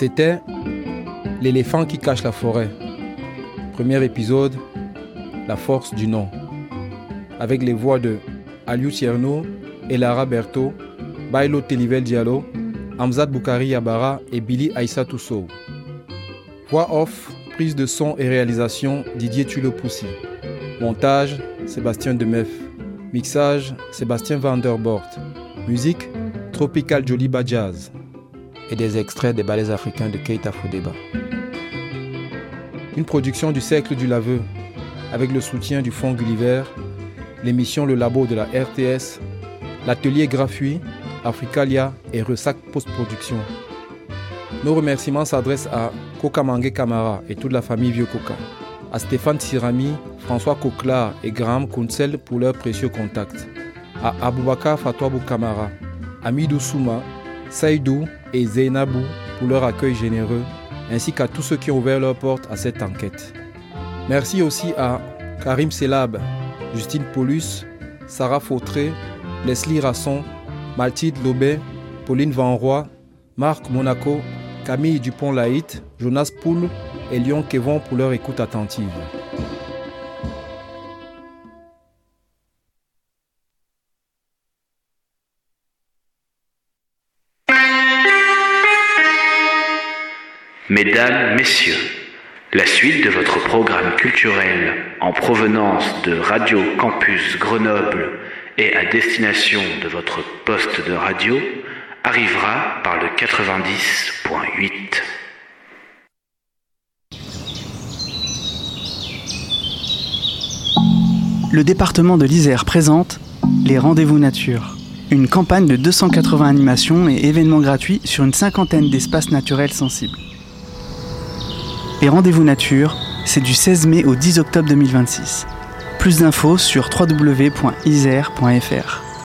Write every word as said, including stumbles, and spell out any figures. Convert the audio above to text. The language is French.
C'était L'éléphant qui cache la forêt. Premier épisode, La force du nom. Avec les voix de Aliou Tierno, Elara Berto, Bailo Telivel Diallo, Hamzat Boukari Yabara et Billy Aïssatou Sow. Voix off, prise de son et réalisation Didier Tulopoussi. Montage Sébastien Demeuf. Mixage Sébastien Vanderbort. Musique Tropical Joliba Jazz. Et des extraits des ballets africains de Keita Fodeba. Une production du Cercle du Laveux, avec le soutien du Fonds Gulliver, l'émission Le Labo de la R T S, l'atelier Graphui, Africalia et Ressac Post-Production. Nos remerciements s'adressent à Koka Mangé Camara et toute la famille Vieux Koka, à Stéphane Sirami, François Coquelard et Graham Kunsel pour leurs précieux contacts, à Aboubakar Fatouabou Camara, Amidou Souma, Saïdou et Zeynabou pour leur accueil généreux, ainsi qu'à tous ceux qui ont ouvert leurs portes à cette enquête. Merci aussi à Karim Selab, Justine Paulus, Sarah Fautré, Leslie Rasson, Mathilde Lobet, Pauline Van Roy, Marc Monaco, Camille Dupont-Laït, Jonas Poul et Lyon Kevon pour leur écoute attentive. Mesdames, Messieurs, la suite de votre programme culturel en provenance de Radio Campus Grenoble et à destination de votre poste de radio arrivera par le quatre-vingt-dix point huit. Le département de l'Isère présente les Rendez-vous Nature, une campagne de deux cent quatre-vingts animations et événements gratuits sur une cinquantaine d'espaces naturels sensibles. Les Rendez-vous Nature, c'est du seize mai au dix octobre deux mille vingt-six. Plus d'infos sur w w w point isère point f r.